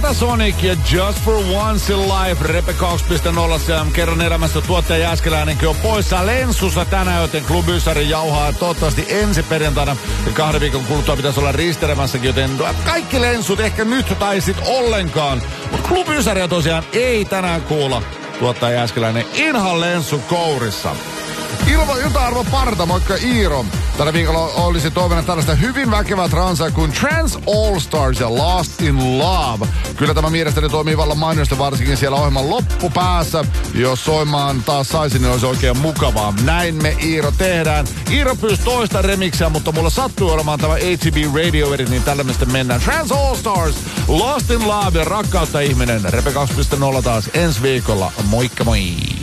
Metasonic ja Just for Once in Life, Repe 2.0. Kerran elämässä tuottaja Jääskeläinenkin on poissa lensussa tänään, joten Klubyysari jauhaa toivottavasti ensi perjantaina. Ja 2 viikon kuluttua pitäisi olla ristelemässäkin, joten kaikki lensut ehkä nyt tai sit ollenkaan. Mutta Klubyysaria tosiaan ei tänään kuulla. Tuottaja Jääskeläinen ihan lensu kourissa. Ilta-arvo Parta, moikka Iiro. Tällä viikolla olisi toivonut tällaista hyvin väkevää transaa kuin Trans All Stars ja Lost in Love. Kyllä tämä mielestäni toimii vallan mainiosti varsinkin siellä ohjelman loppupäässä. Jos soimaan taas saisin, niin olisi oikein mukavaa. Näin me Iiro tehdään. Iiro pyysi toista remixiä, mutta mulla sattuu olemaan tämä ATB Radio Edit, niin tällä mistä mennään. Trans All Stars, Lost in Love ja Rakkautta ihminen. Repe 2.0 taas ensi viikolla. Moikka moi!